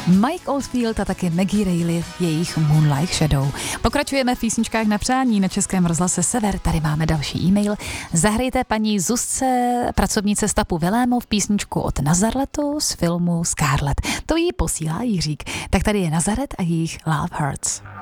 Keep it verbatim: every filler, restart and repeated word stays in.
Mike Oldfield a taky Maggie Reilly, jejich Moonlight Shadow. Pokračujeme v písničkách na přání na Českém rozhlase Sever. Tady máme další e-mail. Zahrajte paní Zuzce, pracovnice Stapu Vilémov, písničku od Nazarletu z filmu Scarlett. To jí posílá Jiřík. Tak tady je Nazaret a jejich Love Hurts.